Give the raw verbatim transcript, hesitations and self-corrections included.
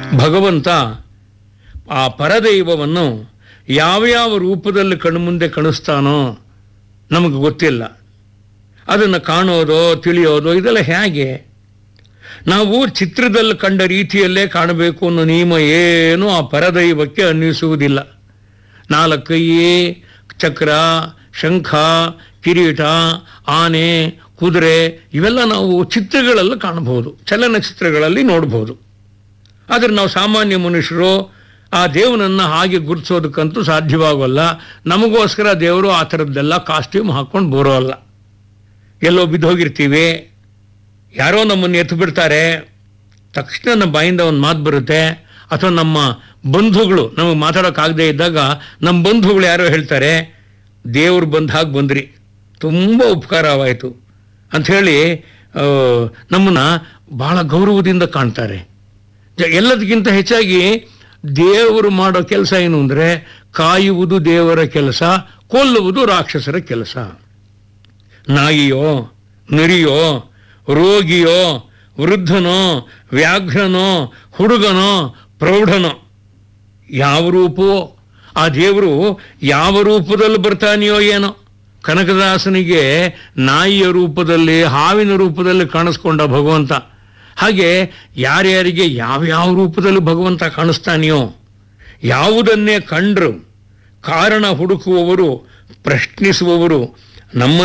ಭಗವಂತ ಆ ಪರದೈವವನ್ನು ಯಾವ ಯಾವ ರೂಪದಲ್ಲಿ ಕಣ್ಮುಂದೆ ಕಾಣಿಸ್ತಾನೋ ನಮಗೆ ಗೊತ್ತಿಲ್ಲ. ಅದನ್ನು ಕಾಣೋದೋ ತಿಳಿಯೋದೋ ಇದೆಲ್ಲ ಹೇಗೆ? ನಾವು ಚಿತ್ರದಲ್ಲಿ ಕಂಡ ರೀತಿಯಲ್ಲೇ ಕಾಣಬೇಕು ಅನ್ನೋ ನಿಯಮ ಏನು ಆ ಪರದೈವಕ್ಕೆ ಅನ್ನಿಸುವುದಿಲ್ಲ. ನಾಲ್ಕೈ, ಚಕ್ರ, ಶಂಖ, ಕಿರೀಟ, ಆನೆ, ಕುದುರೆ ಇವೆಲ್ಲ ನಾವು ಚಿತ್ರಗಳಲ್ಲಿ ಕಾಣಬಹುದು, ಚಲನಚಿತ್ರಗಳಲ್ಲಿ ನೋಡ್ಬೋದು. ಆದರೆ ನಾವು ಸಾಮಾನ್ಯ ಮನುಷ್ಯರು ಆ ದೇವನನ್ನು ಹಾಗೆ ಗುರುತಿಸೋದಕ್ಕಂತೂ ಸಾಧ್ಯವಾಗಲ್ಲ. ನಮಗೋಸ್ಕರ ದೇವರು ಆ ಥರದ್ದೆಲ್ಲ ಕಾಸ್ಟ್ಯೂಮ್ ಹಾಕ್ಕೊಂಡು ಬರೋಲ್ಲ. ಎಲ್ಲೋ ಬಿದ್ದೋಗಿರ್ತೀವಿ, ಯಾರೋ ನಮ್ಮನ್ನು ಎತ್ತು ಬಿಡ್ತಾರೆ, ತಕ್ಷಣ ನಮ್ಮ ಬಾಯಿಂದ ಒಂದು ಮಾತು ಬರುತ್ತೆ. ಅಥವಾ ನಮ್ಮ ಬಂಧುಗಳು ನಮಗೆ ಮಾತಾಡೋಕ್ಕಾಗದೇ ಇದ್ದಾಗ ನಮ್ಮ ಬಂಧುಗಳು ಯಾರೋ ಹೇಳ್ತಾರೆ, ದೇವ್ರು ಬಂದ ಹಾಗೆ ಬಂದ್ರಿ, ತುಂಬ ಉಪಕಾರವಾಯಿತು ಅಂಥೇಳಿ ನಮ್ಮನ್ನು ಭಾಳ ಗೌರವದಿಂದ ಕಾಣ್ತಾರೆ. ಎಲ್ಲದಕ್ಕಿಂತ ಹೆಚ್ಚಾಗಿ ದೇವರು ಮಾಡೋ ಕೆಲಸ ಏನು ಅಂದರೆ, ಕಾಯುವುದು ದೇವರ ಕೆಲಸ, ಕೊಲ್ಲುವುದು ರಾಕ್ಷಸರ ಕೆಲಸ. ನಾಯಿಯೋ, ನರಿಯೋ, ರೋಗಿಯೋ, ವೃದ್ಧನೋ, ವ್ಯಾಘ್ರನೋ, ಹುಡುಗನೋ, ಪ್ರೌಢನೋ, ಯಾವ ರೂಪವೋ ಆ ದೇವರು ಯಾವ ರೂಪದಲ್ಲಿ ಬರ್ತಾನೆಯೋ ಏನೋ. ಕನಕದಾಸನಿಗೆ ನಾಯಿಯ ರೂಪದಲ್ಲಿ, ಹಾವಿನ ರೂಪದಲ್ಲಿ ಕಾಣಿಸ್ಕೊಂಡ ಭಗವಂತ. ಹಾಗೆ ಯಾರ್ಯಾರಿಗೆ ಯಾವ್ಯಾವ ರೂಪದಲ್ಲಿ ಭಗವಂತ ಕಾಣಿಸ್ತಾನೆಯೋ, ಯಾವುದನ್ನೇ ಕಂಡ್ರು ಕಾರಣ ಹುಡುಕುವವರು, ಪ್ರಶ್ನಿಸುವವರು ನಮ್ಮ